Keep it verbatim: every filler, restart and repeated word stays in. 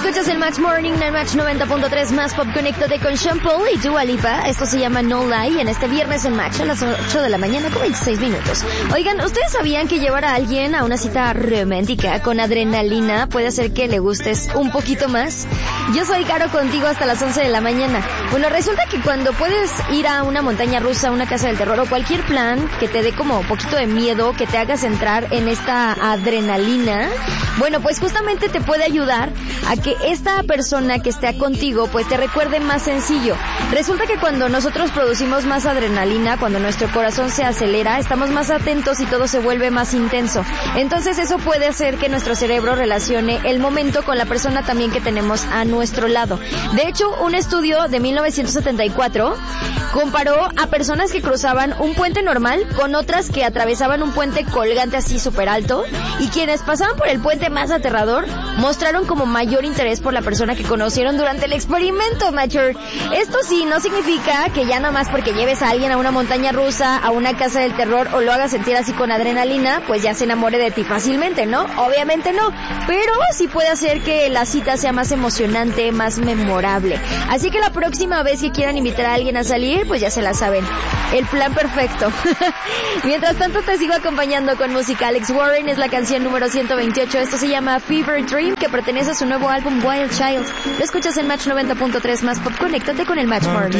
Escuchas el Match Morning en el Match noventa punto tres más Pop. Conéctate con Sean Paul y Dua Lipa. Esto se llama No Lie en este viernes en Match a las ocho de la mañana con veintiséis minutos. Oigan, ¿ustedes sabían que llevar a alguien a una cita romántica con adrenalina puede hacer que le gustes un poquito más? Yo soy Caro contigo hasta las once de la mañana. Bueno, resulta que cuando puedes ir a una montaña rusa, una casa del terror o cualquier plan que te dé como un poquito de miedo, que te hagas entrar en esta adrenalina, bueno, pues justamente te puede ayudar a que esta persona que esté contigo pues te recuerde más sencillo. Resulta que cuando nosotros producimos más adrenalina, cuando nuestro corazón se acelera, estamos más atentos y todo se vuelve más intenso. Entonces eso puede hacer que nuestro cerebro relacione el momento con la persona también que tenemos a nuestro lado. De hecho, un estudio de mil novecientos setenta y cuatro comparó a personas que cruzaban un puente normal con otras que atravesaban un puente colgante así súper alto, y quienes pasaban por el puente más aterrador mostraron como mayor interés por la persona que conocieron durante el experimento, Mature. Esto sí, no significa que ya nada más porque lleves a alguien a una montaña rusa, a una casa del terror o lo hagas sentir así con adrenalina, pues ya se enamore de ti fácilmente, ¿no? Obviamente no, pero sí puede hacer que la cita sea más emocionante, más memorable. Así que la próxima vez que quieran invitar a alguien a salir, pues ya se la saben. El plan perfecto. Mientras tanto te sigo acompañando con música. Alex Warren es la canción número ciento veintiocho. Esto se llama Fever Dream, que pertenece a su nuevo álbum Wild Child. Lo escuchas en Match noventa punto tres más Pop. Conéctate con el Match Morning.